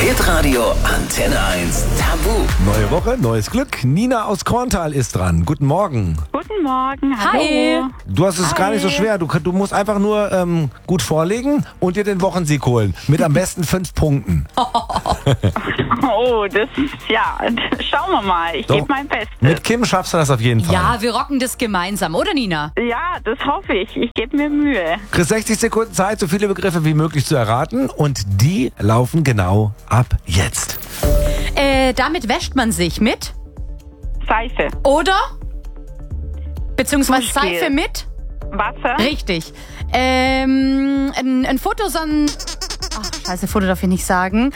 Hitradio Antenne 1 Tabu. Neue Woche, neues Glück. Nina aus Korntal ist dran. Guten Morgen. Guten Morgen, hallo. Hi. Du hast es gar nicht so schwer. Du musst einfach nur gut vorlegen und dir den Wochensieg holen. Mit am besten 5 Punkten. Oh, das ist, ja, schauen wir mal. Ich gebe mein Bestes. Mit Kim schaffst du das auf jeden Fall. Ja, wir rocken das gemeinsam, oder Nina? Ja, das hoffe ich. Ich gebe mir Mühe. Chris, 60 Sekunden Zeit, so viele Begriffe wie möglich zu erraten. Und die laufen genau ab jetzt. Damit wäscht man sich mit? Seife, Oder? Beziehungsweise Duschgel. Seife mit? Wasser, Richtig. Ein Foto, Ach, scheiße, Foto darf ich nicht sagen.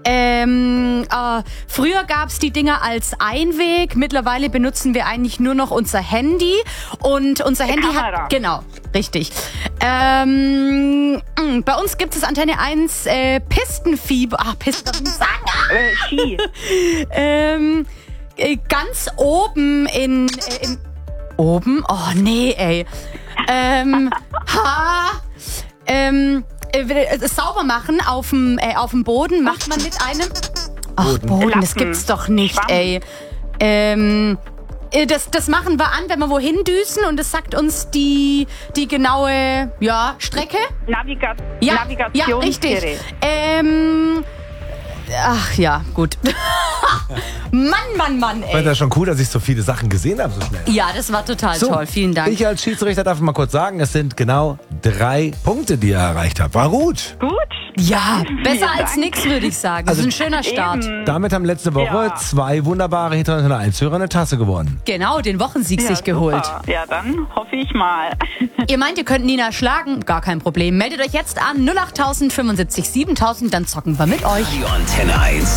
Früher gab's die Dinger als Einweg. Mittlerweile benutzen wir eigentlich nur noch unser Handy. Und unser Handy Kamera. hat... Genau, richtig. Bei uns gibt es Antenne 1 Pistenfieber. Ach, Pisten darf ich nicht sagen. Ski, Ganz oben oben? Oh, nee, ey. Sauber machen auf dem Boden macht man mit einem... Ach, Boden, das Lappen. gibt's doch nicht, Schwamm. ey. Das machen wir an, wenn wir wohin düsen und das sagt uns die genaue Strecke. Ja, Navigationsgerät. richtig. Ach ja, gut. Mann, Ich fand ey. das schon cool, dass ich so viele Sachen gesehen habe so schnell. Ja, das war total toll. Vielen Dank. Ich als Schiedsrichter darf mal kurz sagen, es sind genau 3 Punkte, die ihr erreicht habt. War gut. Gut. Ja, besser Vielen als Dank. nichts, würde ich sagen. Das ist ein schöner Start. Eben. Damit haben letzte Woche Ja. 2 wunderbare Hitradio 1-Hörer eine Tasse gewonnen. Genau, den Wochensieg Ja, sich geholt. super. Ja, dann hoffe ich mal. Ihr meint, ihr könnt Nina schlagen? Gar kein Problem. Meldet euch jetzt an 08000 75 7000, dann zocken wir mit euch. Radio Antenne 1